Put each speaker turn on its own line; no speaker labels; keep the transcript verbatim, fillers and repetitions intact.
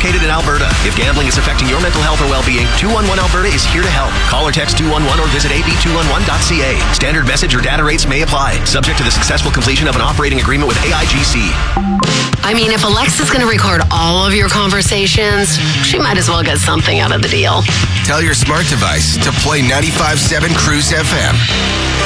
located in Alberta. If gambling is affecting your mental health or well-being, two one one Alberta is here to help. Call or text two one one or visit a b two one one dot c a. Standard message or data rates may apply, subject to the successful completion of an operating agreement with A I G C.
I mean, if Alexa's going to record all of your conversations, she might as well get something out of the deal.
Tell your smart device to play ninety-five point seven Cruise F M.